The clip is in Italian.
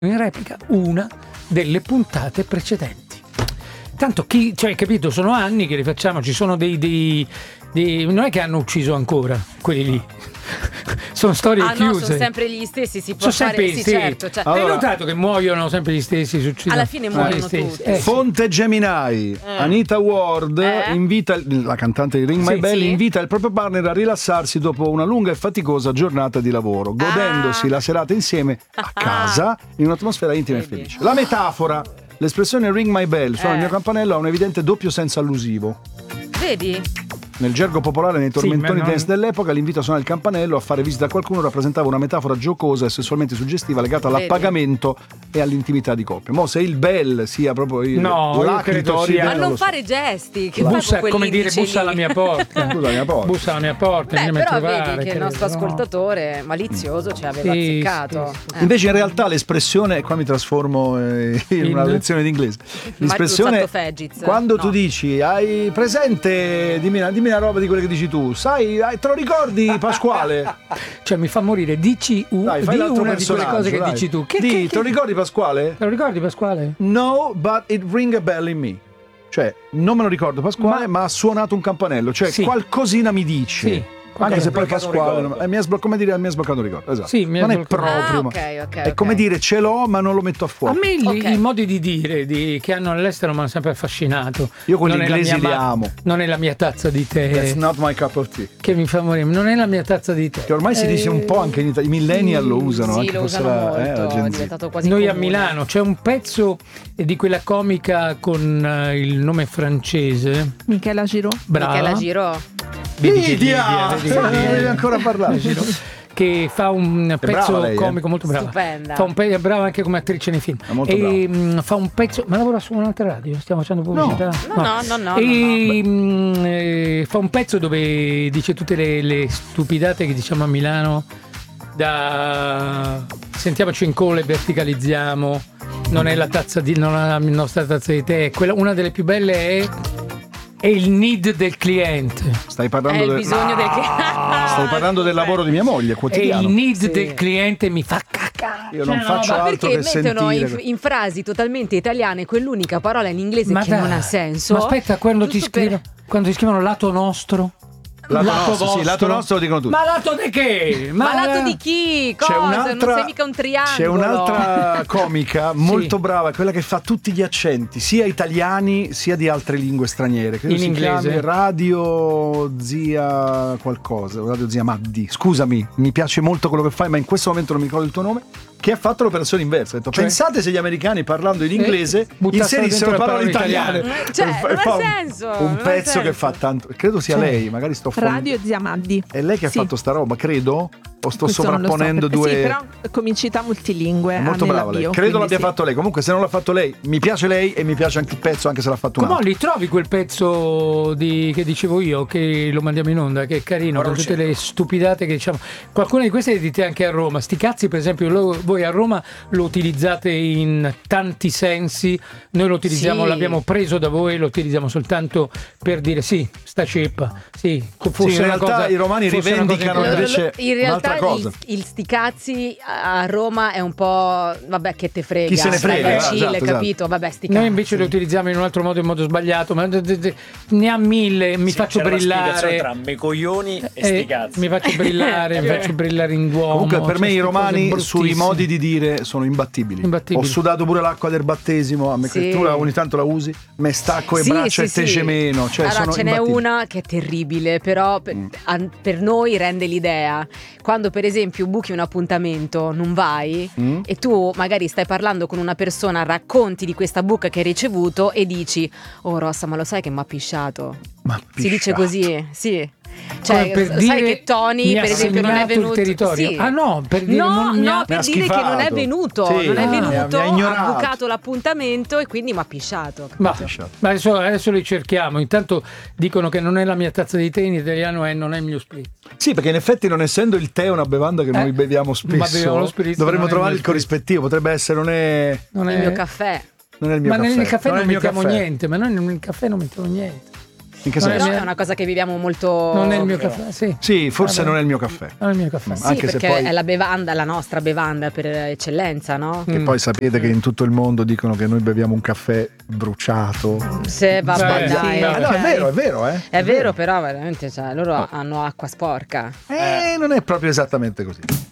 in replica una delle puntate precedenti. Tanto chi, cioè, capito, sono anni che li facciamo, ci sono dei non è che hanno ucciso ancora quelli lì. Sono storie chiuse. No, sono sempre gli stessi, si può sono fare, sempre, sì, certo. Cioè. Hai notato che muoiono sempre gli stessi? Succedono. Alla fine muoiono tutti. Fonte Gemini, Anita Ward invita la cantante di Ring My Bell, invita il proprio partner a rilassarsi dopo una lunga e faticosa giornata di lavoro, godendosi la serata insieme a casa in un'atmosfera intima e felice. La metafora, l'espressione Ring My Bell, suona il mio campanello, ha un evidente doppio senso allusivo. Vedi? Nel gergo popolare, nei tormentoni dance dell'epoca, l'invito a suonare il campanello, a fare visita a qualcuno, rappresentava una metafora giocosa e sessualmente suggestiva legata all'appagamento e all'intimità di coppia. Mo' se il bell sia proprio la clitoride, ma non fare gesti, che bussa, come dire, bussa alla mia porta. Bussa alla mia porta. Beh, però vedi che il nostro ascoltatore malizioso ci aveva azzeccato. Invece in realtà l'espressione, qua mi trasformo in una lezione di inglese. L'espressione quando tu dici hai presente, dimmi una roba di quelle che dici tu, sai, te lo ricordi Pasquale? Cioè mi fa morire, dici una di quelle cose che dici tu. Te lo ricordi Pasquale? Te lo ricordi Pasquale? No, but it ring a bell in me. Cioè, non me lo ricordo Pasquale, ma ha suonato un campanello, cioè qualcosina mi dice. Sì. Anche se poi Pasquale mi ha sbloccato un ricordo. Esatto. Sì, non è proprio. È come dire ce l'ho ma non lo metto a fuoco. A me i modi di dire che hanno all'estero mi hanno sempre affascinato. Io con gli inglesi li amo. Non è la mia tazza di tè. That's not my cup of tea. Che mi fa morire. Non è la mia tazza di tè. Che ormai si dice un po' anche in Italia. I millennial lo usano. Sì, anche lo usano molto. È diventato quasi noi comune. a Milano c'è un pezzo di quella comica con il nome francese. Michela Giraud. Brava. Michela Giraud. Lidia, devi ancora parlare. Che fa un pezzo lei, comico molto brava. Stupenda. È brava anche come attrice nei film. Fa un pezzo, ma lavora su un'altra radio, stiamo facendo pubblicità. No. Fa un pezzo dove dice tutte le stupidate che diciamo a Milano, da sentiamoci in colla e verticalizziamo, non è la nostra tazza di tè, una delle più belle è il need del cliente. Stai parlando il bisogno del cliente. Stai parlando del lavoro di mia moglie quotidiano. E il need del cliente mi fa cacare. Io non faccio altro che mettono sentire in frasi totalmente italiane quell'unica parola in inglese che non ha senso. Ma aspetta, quando ti scrivono lato nostro. Lato nostro lo dicono tutti. Ma lato di che? Ma lato di chi? Cosa? Non sei mica un triangolo. C'è un'altra comica molto brava, quella che fa tutti gli accenti, sia italiani sia di altre lingue straniere. Credo in inglese. Radio Zia qualcosa, Radio Zia Maddi. Scusami, mi piace molto quello che fai, ma in questo momento non mi ricordo il tuo nome. Che ha fatto l'operazione inversa. Ha detto, pensate se gli americani parlando in inglese inserissero parole italiane. Cioè, non ha senso. Un pezzo che fa tanto. Credo sia lei, magari sto Radio Zia Maddi. È lei che ha fatto sta roba, credo? O sto sovrapponendo due. Sì, però comicità multilingue. È molto brava lei. Credo l'abbia fatto lei. Comunque, se non l'ha fatto lei, mi piace lei e mi piace anche il pezzo, anche se l'ha fatto un altro. Come li trovi quel pezzo che dicevo io, che lo mandiamo in onda, che è carino, con tutte le stupidate che diciamo. Qualcuna di queste le dite anche a Roma. Sti cazzi, per esempio, voi a Roma lo utilizzate in tanti sensi. Noi lo utilizziamo, l'abbiamo preso da voi, lo utilizziamo soltanto per dire sta ceppa. Sì, in realtà i romani rivendicano invece un'altra cosa. Il sti cazzi a Roma è un po' vabbè, che te frega. Chi se ne frega, esatto. Capito? Vabbè, sti cazzi. Noi invece lo utilizziamo in un altro modo, in modo sbagliato, ma ne ha mille, mi faccio brillare tra me coglioni e sti cazzi. Mi faccio brillare in Duomo. Comunque per me i romani sui modi di dire sono imbattibili. Ho sudato pure l'acqua del battesimo, a me che tu ogni tanto la usi, me stacco le braccia e te gemeno, cioè allora, ce n'è una che è terribile, però per noi rende l'idea. Quando per esempio buchi un appuntamento, non vai e tu magari stai parlando con una persona, racconti di questa buca che hai ricevuto e dici: oh Rossa, ma lo sai che m'ha pisciato? Si dice così, sì. Cioè, per sai dire, che Tony per esempio non è venuto il territorio. Sì. Ah no, per dire per dire che non è venuto, ha bucato l'appuntamento e quindi mi ha pisciato. Ma adesso li cerchiamo. Intanto dicono che non è la mia tazza di tè, in italiano non è il mio spritz. Sì, perché in effetti non essendo il tè una bevanda che noi beviamo spesso, dovremmo trovare il corrispettivo. Potrebbe essere non è il mio caffè. Non è il mio caffè. Nel caffè non mettiamo niente, ma noi nel caffè non mettiamo niente. In che Non è senso? Però è una cosa che viviamo molto. Non è il mio caffè, sì. Sì, forse Vabbè. non è il mio caffè. Non è il mio caffè. Sì, Anche se perché poi- è la bevanda, la nostra bevanda per eccellenza, no? E poi sapete che in tutto il mondo dicono che noi beviamo un caffè bruciato. Se va bene, Sì, dai. vabbè. No, ok. è vero, eh. È vero, però veramente, cioè, loro hanno acqua sporca. Non è proprio esattamente così.